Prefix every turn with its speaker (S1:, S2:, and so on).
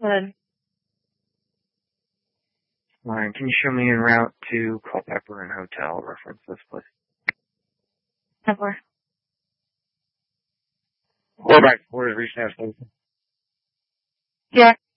S1: Good.
S2: Fine. Can you show me en route to Culpeper and Hotel? Reference this, please.
S1: Never.
S2: Quarterback 4 is reaching out station.
S1: Yeah.